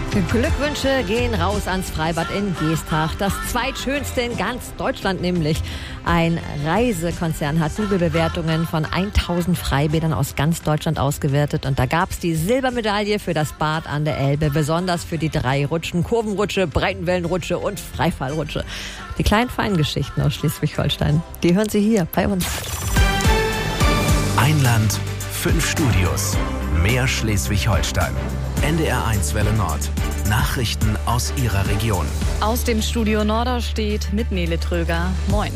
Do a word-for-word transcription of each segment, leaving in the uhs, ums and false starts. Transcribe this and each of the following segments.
Glückwünsche gehen raus ans Freibad in Geesthacht. Das zweitschönste in ganz Deutschland nämlich. Ein Reisekonzern hat Google-Bewertungen von tausend Freibädern aus ganz Deutschland ausgewertet. Und da gab es die Silbermedaille für das Bad an der Elbe. Besonders für die drei Rutschen: Kurvenrutsche, Breitenwellenrutsche und Freifallrutsche. Die kleinen Feingeschichten aus Schleswig-Holstein, die hören Sie hier bei uns. Ein Land, fünf Studios. Mehr Schleswig-Holstein. N D R eins Welle Nord. Nachrichten aus Ihrer Region. Aus dem Studio Norderstedt mit Nele Tröger. Moin.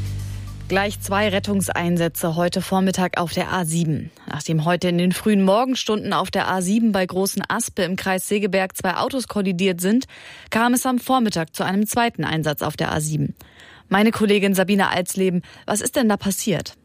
Gleich zwei Rettungseinsätze heute Vormittag auf der A sieben. Nachdem heute in den frühen Morgenstunden auf der A sieben bei Großen Aspe im Kreis Segeberg zwei Autos kollidiert sind, kam es am Vormittag zu einem zweiten Einsatz auf der A sieben. Meine Kollegin Sabine Alsleben, was ist denn da passiert?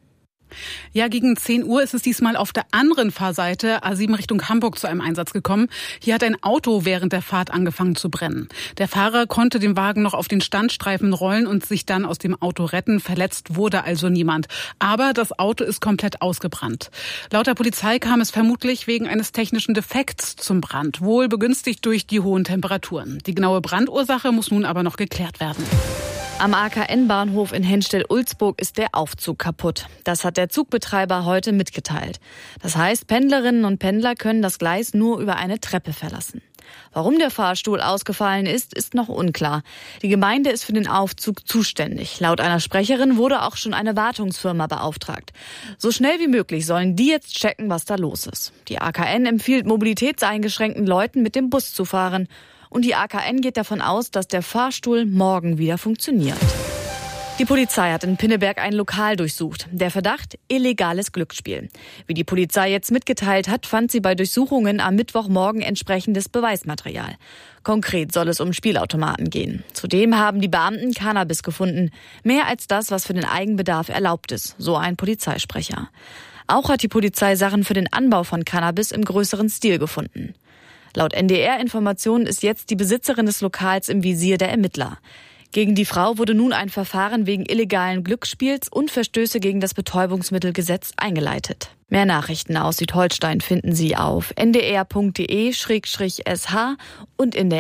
Ja, gegen zehn Uhr ist es diesmal auf der anderen Fahrseite A sieben Richtung Hamburg zu einem Einsatz gekommen. Hier hat ein Auto während der Fahrt angefangen zu brennen. Der Fahrer konnte den Wagen noch auf den Standstreifen rollen und sich dann aus dem Auto retten. Verletzt wurde also niemand. Aber das Auto ist komplett ausgebrannt. Laut der Polizei kam es vermutlich wegen eines technischen Defekts zum Brand, wohl begünstigt durch die hohen Temperaturen. Die genaue Brandursache muss nun aber noch geklärt werden. Am A K N-Bahnhof in Henstedt-Ulzburg ist der Aufzug kaputt. Das hat der Zugbetreiber heute mitgeteilt. Das heißt, Pendlerinnen und Pendler können das Gleis nur über eine Treppe verlassen. Warum der Fahrstuhl ausgefallen ist, ist noch unklar. Die Gemeinde ist für den Aufzug zuständig. Laut einer Sprecherin wurde auch schon eine Wartungsfirma beauftragt. So schnell wie möglich sollen die jetzt checken, was da los ist. Die A K N empfiehlt mobilitätseingeschränkten Leuten, mit dem Bus zu fahren. Und die A K N geht davon aus, dass der Fahrstuhl morgen wieder funktioniert. Die Polizei hat in Pinneberg ein Lokal durchsucht. Der Verdacht: illegales Glücksspiel. Wie die Polizei jetzt mitgeteilt hat, fand sie bei Durchsuchungen am Mittwochmorgen entsprechendes Beweismaterial. Konkret soll es um Spielautomaten gehen. Zudem haben die Beamten Cannabis gefunden. Mehr als das, was für den Eigenbedarf erlaubt ist, so ein Polizeisprecher. Auch hat die Polizei Sachen für den Anbau von Cannabis im größeren Stil gefunden. Laut N D R-Informationen ist jetzt die Besitzerin des Lokals im Visier der Ermittler. Gegen die Frau wurde nun ein Verfahren wegen illegalen Glücksspiels und Verstöße gegen das Betäubungsmittelgesetz eingeleitet. Mehr Nachrichten aus Südholstein finden Sie auf n d r punkt d e slash s h und in der